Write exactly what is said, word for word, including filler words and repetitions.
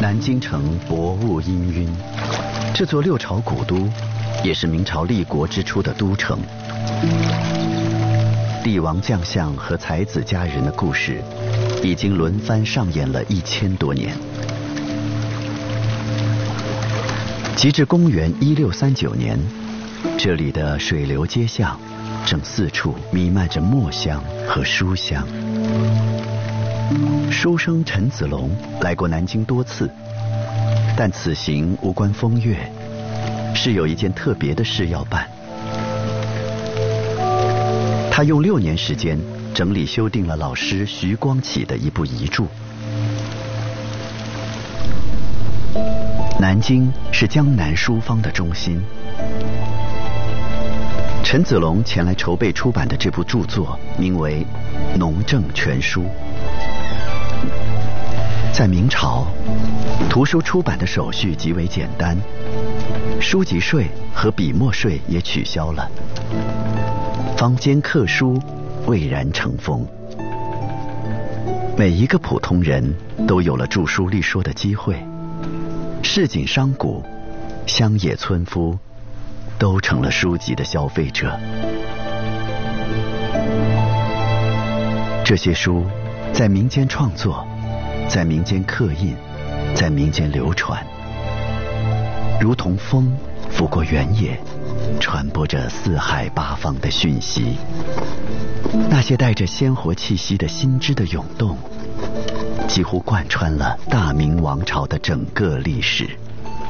南京城薄雾氤氲，这座六朝古都，也是明朝立国之初的都城。帝王将相和才子佳人的故事，已经轮番上演了一千多年。及至公元一六三九年，这里的水流街巷，正四处弥漫着墨香和书香。书生陈子龙来过南京多次，但此行无关风月，是有一件特别的事要办。他用六年时间整理修订了老师徐光启的一部遗著。南京是江南书坊的中心，陈子龙前来筹备出版的这部著作名为《农政全书》。在明朝，图书出版的手续极为简单，书籍税和笔墨税也取消了，坊间刻书蔚然成风，每一个普通人都有了著书立说的机会，市井商贾、乡野村夫都成了书籍的消费者。这些书在民间创作，在民间刻印，在民间流传，如同风拂过原野，传播着四海八方的讯息。那些带着鲜活气息的新知的涌动，几乎贯穿了大明王朝的整个历史。